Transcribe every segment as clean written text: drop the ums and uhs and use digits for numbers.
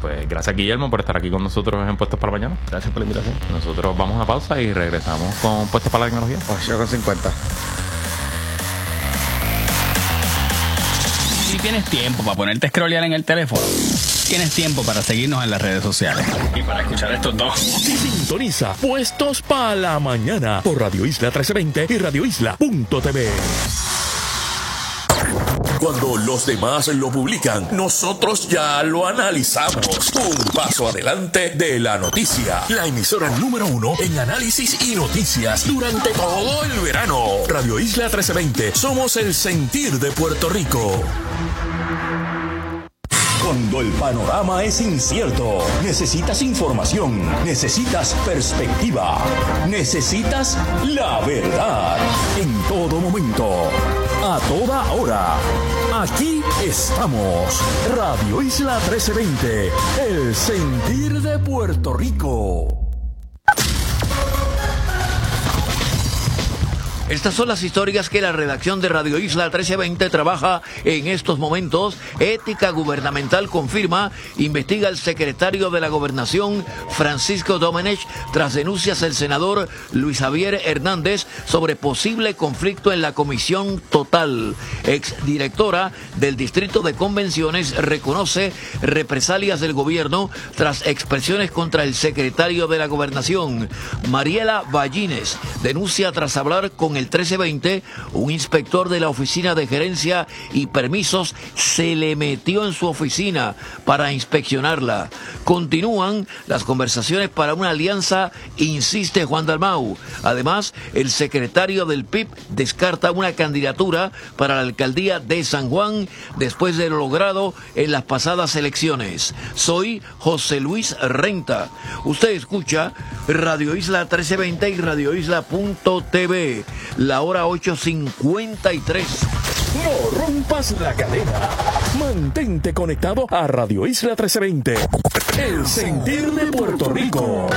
pues gracias, Guillermo, por estar aquí con nosotros en Puestos para la Mañana. Gracias por la invitación. Nosotros vamos a una pausa y regresamos con Puestos para la Tecnología. 8:50. Si tienes tiempo para ponerte a scrollear en el teléfono, tienes tiempo para seguirnos en las redes sociales y para escuchar estos dos. Sintoniza Puestos para la Mañana por Radio Isla 1320 y radioisla.tv. Cuando los demás lo publican, nosotros ya lo analizamos. Un paso adelante de la noticia. La emisora número 1 en análisis y noticias durante todo el verano. Radio Isla 1320. Somos el sentir de Puerto Rico. Cuando el panorama es incierto, necesitas información, necesitas perspectiva, necesitas la verdad. En todo momento, a toda hora, aquí estamos. Radio Isla 1320, el sentir de Puerto Rico. Estas son las historias que la redacción de Radio Isla 1320 trabaja en estos momentos. Ética Gubernamental confirma, investiga el secretario de la Gobernación, Francisco Domenech, tras denuncias del senador Luis Javier Hernández sobre posible conflicto en la Comisión Total. Exdirectora del Distrito de Convenciones reconoce represalias del gobierno tras expresiones contra el secretario de la Gobernación. Mariela Ballines denuncia tras hablar con el 1320, un inspector de la Oficina de Gerencia y Permisos se le metió en su oficina para inspeccionarla. Continúan las conversaciones para una alianza, insiste Juan Dalmau. Además, el secretario del PIB descarta una candidatura para la alcaldía de San Juan después de lo logrado en las pasadas elecciones. Soy José Luis Renta. Usted escucha Radio Isla 1320 y radioisla.tv. La hora 8:53. No rompas la cadena. Mantente conectado a Radio Isla 1320. El sentir de Puerto Rico.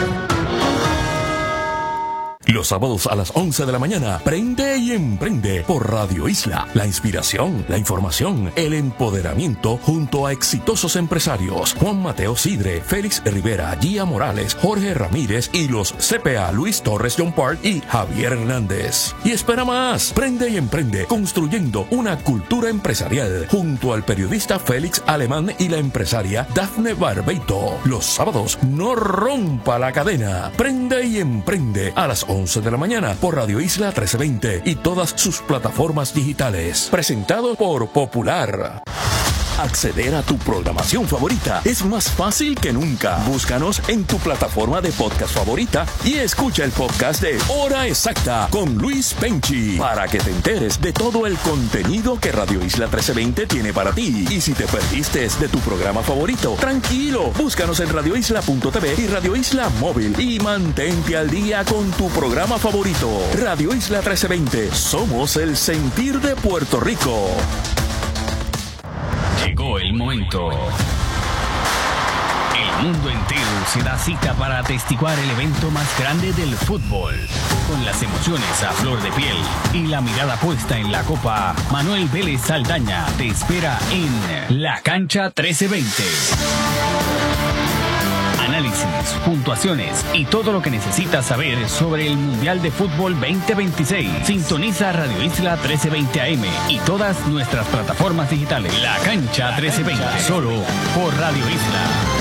Los sábados a las 11 de la mañana, Prende y Emprende por Radio Isla. La inspiración, la información, el empoderamiento junto a exitosos empresarios. Juan Mateo Sidre, Félix Rivera, Gia Morales, Jorge Ramírez y los CPA Luis Torres John Park y Javier Hernández. Y espera más, Prende y Emprende, construyendo una cultura empresarial junto al periodista Félix Alemán y la empresaria Dafne Barbeito. Los sábados, no rompa la cadena. Prende y Emprende a las 11 de la mañana por Radio Isla 1320 y todas sus plataformas digitales. Presentado por Popular. Acceder a tu programación favorita es más fácil que nunca. Búscanos en tu plataforma de podcast favorita y escucha el podcast de Hora Exacta con Luis Penchi para que te enteres de todo el contenido que Radio Isla 1320 tiene para ti. Y si te perdiste de tu programa favorito, tranquilo, búscanos en radioisla.tv y Radio Isla Móvil y mantente al día con tu programa favorito. Radio Isla 1320, somos el sentir de Puerto Rico. Llegó el momento. El mundo entero se da cita para atestiguar el evento más grande del fútbol. Con las emociones a flor de piel y la mirada puesta en la copa, Manuel Vélez Saldaña te espera en La Cancha 1320. Análisis, puntuaciones y todo lo que necesitas saber sobre el Mundial de Fútbol 2026. Sintoniza Radio Isla 1320 AM y todas nuestras plataformas digitales. La Cancha 1320, solo por Radio Isla.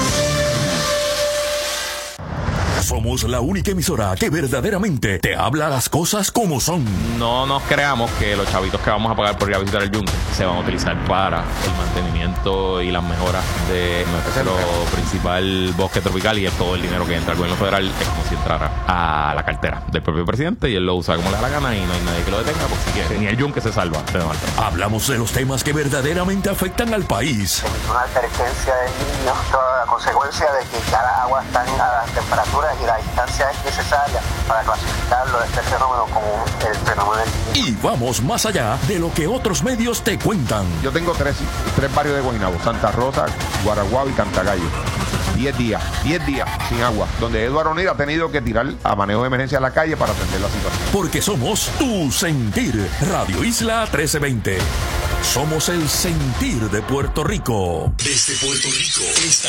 Somos la única emisora que verdaderamente te habla las cosas como son. No nos creamos que los chavitos que vamos a pagar por ir a visitar el yunque se van a utilizar para el mantenimiento y las mejoras de nuestro principal bosque tropical, y todo el dinero que entra al gobierno federal es como si entrara a la cartera del propio presidente y él lo usa como le da la gana y no hay nadie que lo detenga porque si quiere. Ni el yunque se salva de Donald Trump. Hablamos de los temas que verdaderamente afectan al país. Una advertencia de niños, toda la consecuencia de que cada agua está a las temperaturas y la distancia es necesaria para clasificarlo de este fenómeno como el fenómeno del Niño. Y vamos más allá de lo que otros medios te cuentan. Yo tengo tres barrios de Guaynabo: Santa Rosa, Guaraguao y Cantagallo. 10 días sin agua, donde Eduardo O'Neill ha tenido que tirar a manejo de emergencia a la calle para atender la situación. Porque somos tu sentir. Radio Isla 1320. Somos el sentir de Puerto Rico. Desde Puerto Rico, esta